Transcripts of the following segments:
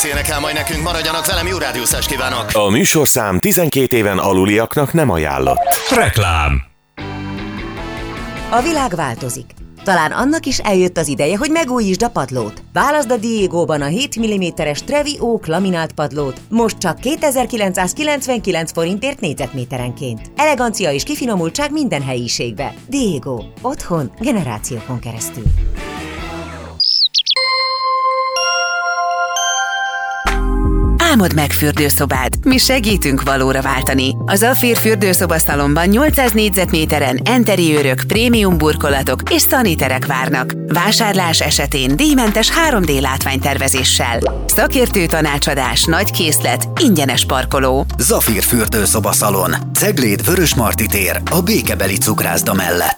Énekel majd nekünk, maradjanak velem, jó rádiózást kívánok! A műsorszám 12 éven aluliaknak nem ajánlott. Reklám. A világ változik. Talán annak is eljött az ideje, hogy megújítsd a padlót. Válaszd a Diegóban a 7 mm-es Trevi Oak laminált padlót, most csak 2999 forintért négyzetméterenként. Elegancia és kifinomultság minden helyiségbe. Diego. Otthon generációkon keresztül. Álmod meg fürdőszobád. Mi segítünk valóra váltani. A Zafír fürdőszobaszalonban 800 négyzetméteren enteriőrök, prémium burkolatok és szaniterek várnak. Vásárlás esetén díjmentes 3D látványtervezéssel. Szakértő tanácsadás, nagy készlet, ingyenes parkoló. Zafír fürdőszobaszalon. Cegléd Vörösmarty tér, a Békebeli cukrászda mellett.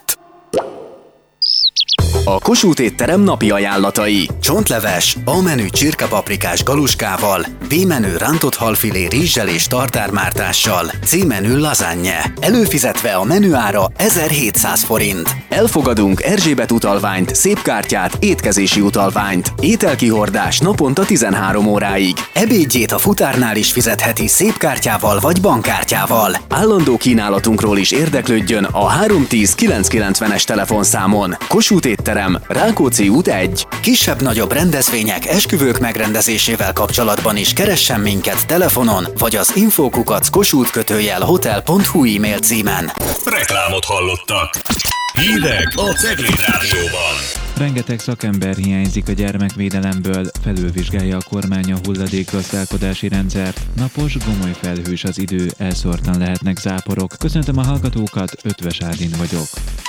A Kossuth étterem napi ajánlatai. Csontleves, A-menü csirkepaprikás galuskával, B-menü rántott halfilé rizssel és tartármártással, C-menü lasagne. Előfizetve a menüára 1700 forint. Elfogadunk Erzsébet utalványt, szépkártyát, étkezési utalványt. Ételkihordás naponta 13 óráig. Ebédjét a futárnál is fizetheti szépkártyával vagy bankkártyával. Állandó kínálatunkról is érdeklődjön a 310 990-es telefonszámon. Kossuth étterem, Rákóczi út 1. Kisebb-nagyobb rendezvények, esküvők megrendezésével kapcsolatban is keressen minket telefonon, vagy az info@kossuth-hotel.hu e-mail címen. Reklámot hallottak. Hírek a Cegléd Rádióban. Rengeteg szakember hiányzik a gyermekvédelemből, felülvizsgálja a kormány a hulladékgazdálkodási rendszert. Napos, gomoly felhős az idő, elszórtan lehetnek záporok. Köszöntöm a hallgatókat, Ötvös Ádin vagyok.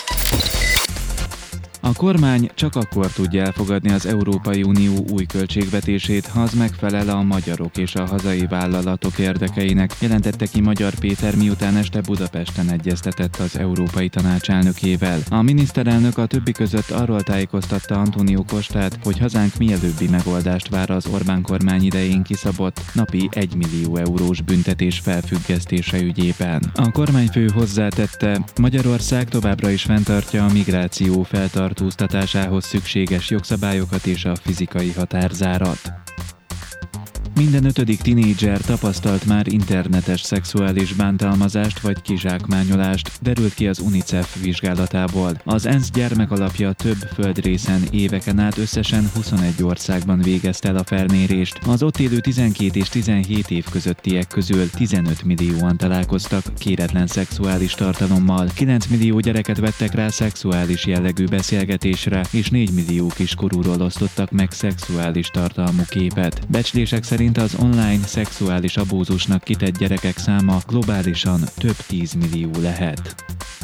A kormány csak akkor tudja elfogadni az Európai Unió új költségvetését, ha az megfelel a magyarok és a hazai vállalatok érdekeinek, jelentette ki Magyar Péter, miután este Budapesten egyeztetett az Európai Tanács elnökével. A miniszterelnök a többi között arról tájékoztatta Antónió Costát, hogy hazánk mielőbbi megoldást vár az Orbán kormány idején kiszabott napi 1 millió eurós büntetés felfüggesztése ügyében. A kormányfő hozzátette, Magyarország továbbra is fenntartja a migráció feltartóztatásához szükséges jogszabályokat és a fizikai határzárat. Minden 5. tinédzser tapasztalt már internetes szexuális bántalmazást vagy kizsákmányolást, derült ki az UNICEF vizsgálatából. Az ENSZ gyermekalapja több földrészen éveken át összesen 21 országban végezte el a felmérést. Az ott élő 12 és 17 év közöttiek közül 15 millióan találkoztak kéretlen szexuális tartalommal, 9 millió gyereket vettek rá szexuális jellegű beszélgetésre, és 4 millió kiskorúról osztottak meg szexuális tartalmú képet. Becslések szerint az online szexuális abúzusnak kitett gyerekek száma globálisan több 10 millió lehet.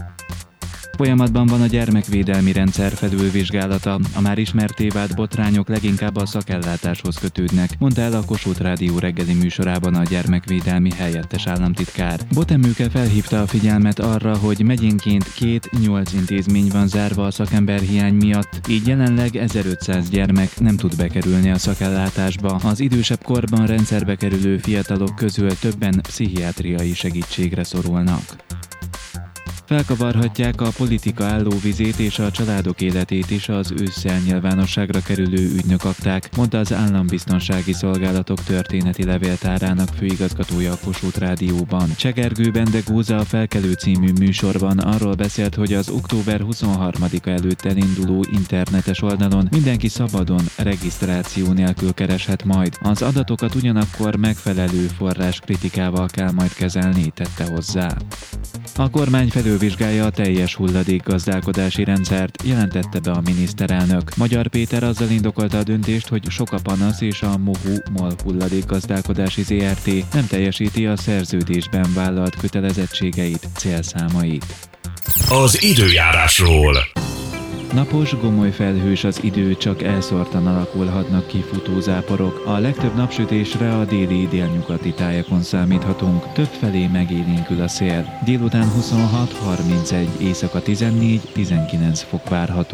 Folyamatban van a gyermekvédelmi rendszer felülvizsgálata, a már ismertté vált botrányok leginkább a szakellátáshoz kötődnek, mondta el a Kossuth Rádió reggeli műsorában a gyermekvédelmi helyettes államtitkár. Botemőke felhívta a figyelmet arra, hogy megyénként 2-8 intézmény van zárva a szakemberhiány miatt, így jelenleg 1500 gyermek nem tud bekerülni a szakellátásba. Az idősebb korban rendszerbe kerülő fiatalok közül többen pszichiátriai segítségre szorulnak. Felkavarhatják a politika állóvizét és a családok életét is az ősszel nyilvánosságra kerülő ügynökakták, mondta az Állambiztonsági Szolgálatok történeti levéltárának főigazgatója a Kossuth Rádióban. Csegergő Bendegúza a Felkelő című műsorban arról beszélt, hogy az október 23-a előtt elinduló internetes oldalon mindenki szabadon, regisztráció nélkül kereshet majd. Az adatokat ugyanakkor megfelelő forráskritikával kell majd kezelni, tette hozzá. A kormány felülvizsgálja a teljes hulladékgazdálkodási rendszert, jelentette be a miniszterelnök. Magyar Péter azzal indokolta a döntést, hogy sok a panasz és a MOL hulladékgazdálkodási ZRT nem teljesíti a szerződésben vállalt kötelezettségeit, célszámait. Az időjárásról. Napos, gomoly felhős az idő, csak elszórtan alakulhatnak ki futózáporok. A legtöbb napsütésre a déli délnyugati tájakon számíthatunk, többfelé megélénkül a szél. Délután 26-31, éjszaka 14-19 fok várható.